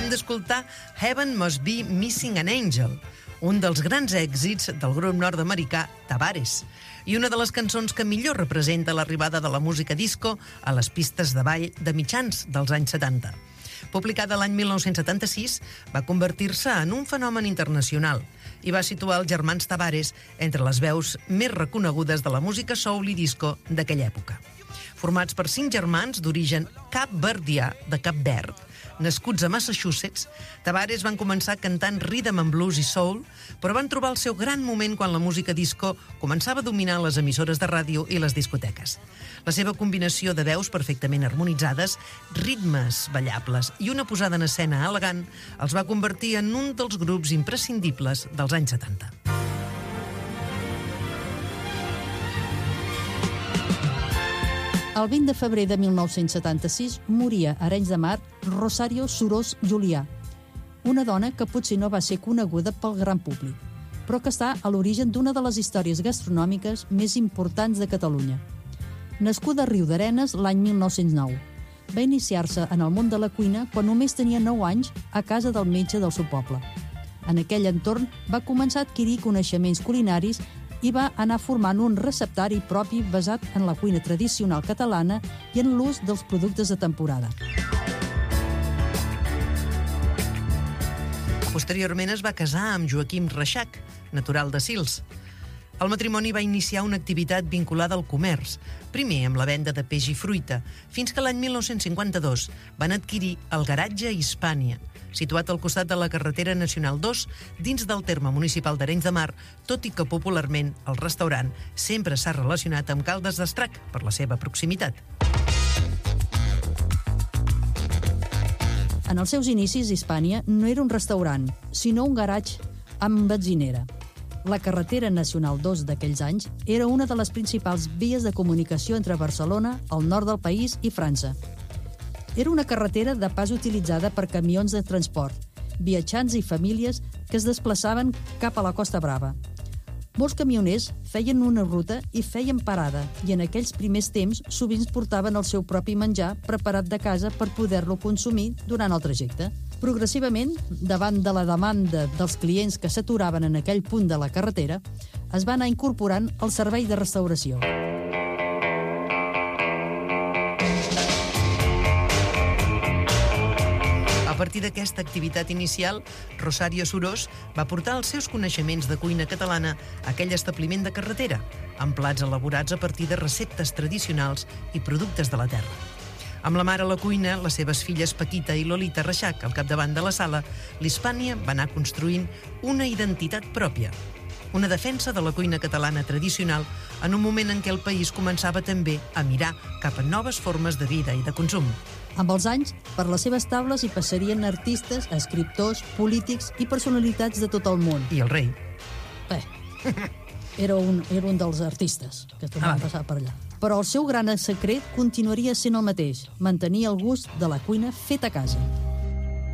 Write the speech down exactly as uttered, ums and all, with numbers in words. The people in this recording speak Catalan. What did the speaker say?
Acabem d'escoltar Heaven Must Be Missing an Angel, un dels grans èxits del grup nord-americà Tavares, i una de les cançons que millor representa l'arribada de la música disco a les pistes de ball de mitjans dels anys setanta. Publicada l'any mil nou-cents setanta-sis, va convertir-se en un fenomen internacional i va situar els germans Tavares entre les veus més reconegudes de la música soul i disco d'aquella època. Formats per cinc germans d'origen capverdià de Cap Verd, nascuts a Massachusetts, Tavares van començar cantant rhythm and blues i soul, però van trobar el seu gran moment quan la música disco començava a dominar les emissores de ràdio i les discoteques. La seva combinació de veus perfectament harmonitzades, ritmes ballables i una posada en escena elegant els va convertir en un dels grups imprescindibles dels anys setanta. El vint de febrer de mil nou-cents setanta-sis moria a Arenys de Mar Rosario Surós Julià, una dona que potser no va ser coneguda pel gran públic, però que està a l'origen d'una de les històries gastronòmiques més importants de Catalunya. Nascuda a Riudarenes l'any mil nou-cents nou, va iniciar-se en el món de la cuina quan només tenia nou anys a casa del metge del seu poble. En aquell entorn va començar a adquirir coneixements culinaris i va anar formant un receptari propi basat en la cuina tradicional catalana i en l'ús dels productes de temporada. Posteriorment es va casar amb Joaquim Reixac, natural de Sils. El matrimoni va iniciar una activitat vinculada al comerç, primer amb la venda de peix i fruita, fins que l'any mil nou-cents cinquanta-dos van adquirir el garatge Hispània, situat al costat de la carretera nacional dos, dins del terme municipal d'Arenys de Mar, tot i que popularment el restaurant sempre s'ha relacionat amb Caldes d'Estrac per la seva proximitat. En els seus inicis, Hispània no era un restaurant, sinó un garatge amb benzinera. La carretera nacional dos d'aquells anys era una de les principals vies de comunicació entre Barcelona, el nord del país i França. Era una carretera de pas utilitzada per camions de transport, viatjants i famílies que es desplaçaven cap a la Costa Brava. Molts camioners feien una ruta i feien parada, i en aquells primers temps sovint portaven el seu propi menjar preparat de casa per poder-lo consumir durant el trajecte. Progressivament, davant de la demanda dels clients que s'aturaven en aquell punt de la carretera, es va anar incorporant el servei de restauració. A partir d'aquesta activitat inicial, Rosario Surós va portar els seus coneixements de cuina catalana a aquell establiment de carretera, amb plats elaborats a partir de receptes tradicionals i productes de la terra. Amb la mare a la cuina, les seves filles Paquita i Lolita Reixac al capdavant de la sala, l'Hispània va anar construint una identitat pròpia, una defensa de la cuina catalana tradicional en un moment en què el país començava també a mirar cap a noves formes de vida i de consum. Amb els anys, per les seves taules hi passarien artistes, escriptors, polítics i personalitats de tot el món. I el rei. Bé, era un, era un dels artistes que van ah. passar per allà. Però el seu gran secret continuaria sent el mateix, mantenir el gust de la cuina feta a casa.